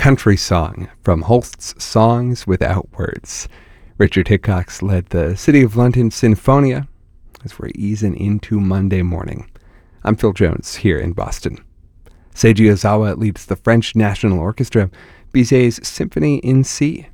country song from Holst's Songs Without Words. Richard Hickox led the City of London Sinfonia as we're easing into Monday morning. I'm Phil Jones here in Boston. Seiji Ozawa leads the French National Orchestra, Bizet's Symphony in C.